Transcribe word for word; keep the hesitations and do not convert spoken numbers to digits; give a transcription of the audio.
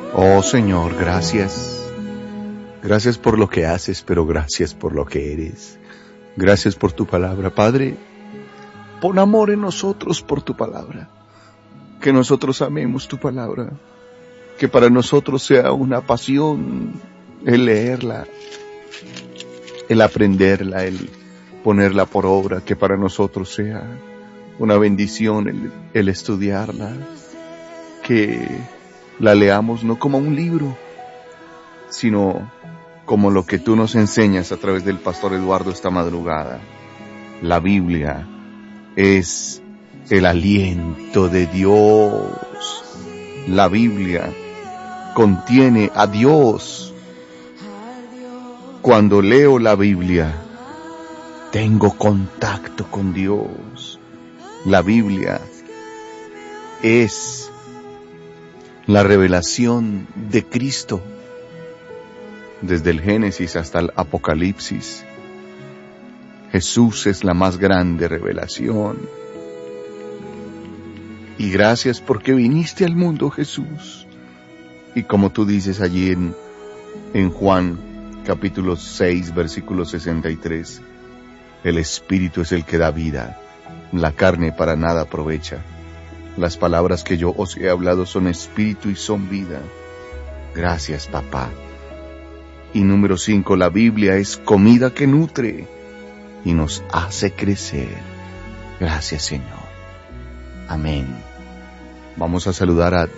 Oh Señor, gracias. Gracias por lo que haces, pero gracias por lo que eres. Gracias por tu palabra, Padre. Pon amor en nosotros por tu palabra. Que nosotros amemos tu palabra. Que para nosotros sea una pasión el leerla, el aprenderla, el ponerla por obra. Que para nosotros sea una bendición el, el estudiarla. Que la leamos no como un libro, sino como lo que tú nos enseñas a través del Pastor Eduardo esta madrugada. La Biblia es el aliento de Dios. La Biblia contiene a Dios. Cuando leo la Biblia, tengo contacto con Dios. La Biblia es la revelación de Cristo. Desde el Génesis hasta el Apocalipsis, Jesús es la más grande revelación. Y gracias porque viniste al mundo, Jesús. Y como tú dices allí en, en Juan capítulo seis, versículo sesenta y tres, el Espíritu es el que da vida, la carne para nada aprovecha. Las palabras que yo os he hablado son espíritu y son vida. Gracias, papá. Y número cinco, la Biblia es comida que nutre y nos hace crecer. Gracias, Señor. Amén. Vamos a saludar a